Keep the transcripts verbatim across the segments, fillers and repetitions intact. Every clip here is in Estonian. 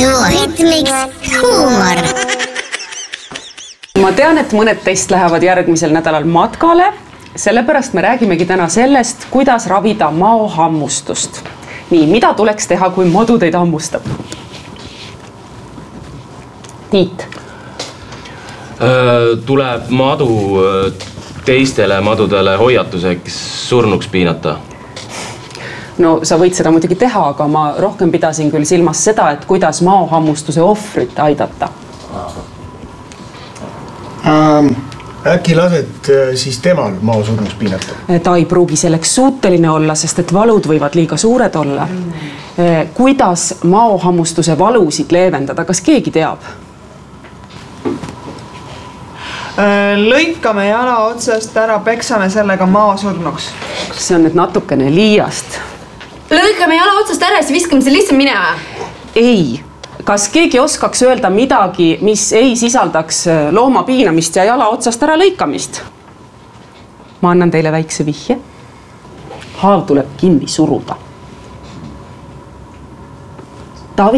Rütmiks huumor. Ma tean, et mõned teist lähevad järgmisel nädalal matkale, sellepärast me räägimegi täna sellest, kuidas ravida maohammustust. Nii, mida tuleks teha, kui madu teid hammustab? Tiit. Tuleb madu teistele madudele hoiatuseks surnuks piinata. No sa võid seda muidugi teha, aga ma rohkem pidasin küll silmas seda, et kuidas maohammustuse ohvrit aidata. Ähm, äkki lased siis temal mao surnuks piinata? Ta ei pruugi selleks suuteline olla, sest et valud võivad liiga suured olla. Kuidas maohammustuse valusid leevendada? Kas keegi teab? Lõikame jala otsast ära, peksame sellega mao surnuks. See on nüüd natukene liiast. Lõikame jala otsast ära, siis viskame see lihtsalt minema. Ei. Kas keegi oskaks öelda midagi, mis ei sisaldaks looma piinamist ja jala otsast ära lõikamist? Ma annan teile väikse vihje. Haav tuleb kinni suruda. Taavi?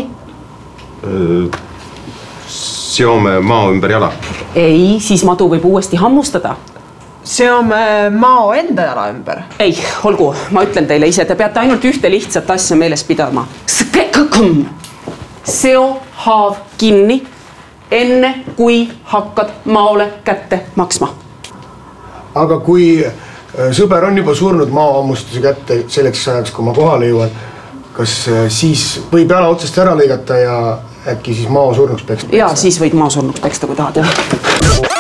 Seome mao ümber jala. Ei, siis madu võib uuesti hammustada. Seome mao enda jala ümber. Ei, olgu, ma ütlen teile ise, te peate ainult ühte lihtsat asja meeles pidama. Seo haav kinni, enne kui hakkad maole kätte maksma. Aga kui sõber on juba surnud maohammustuse kätte selleks ajaks, kui ma kohale jõuan, kas siis võib jala otsast ära lõigata ja äkki siis mao surnuks peksta? Jaa, siis võid mao surnuks peksta, kui tahad.